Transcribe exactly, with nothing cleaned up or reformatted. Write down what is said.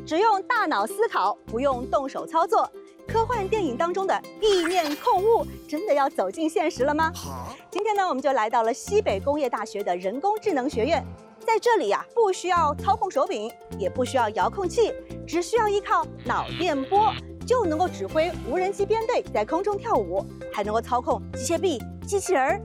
只用大脑思考，不用动手操作。科幻电影当中的意念控物，真的要走进现实了吗？今天呢，我们就来到了西北工业大学的人工智能学院。在这里呀、啊，不需要操控手柄，也不需要遥控器，只需要依靠脑电波，就能够指挥无人机编队在空中跳舞，还能够操控机械臂、机器人